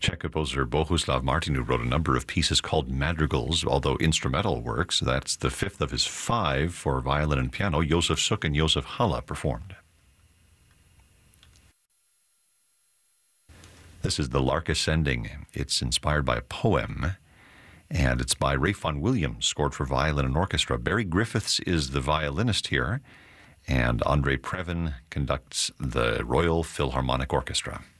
Czech composer Bohuslav Martin, who wrote a number of pieces called madrigals, although instrumental works. That's the fifth of his five for violin and piano. Josef Suk and Josef Halle performed. This is The Lark Ascending. It's inspired by a poem, and it's by Ralph Vaughan Williams, scored for violin and orchestra. Barry Griffiths is the violinist here, and Andre Previn conducts the Royal Philharmonic Orchestra.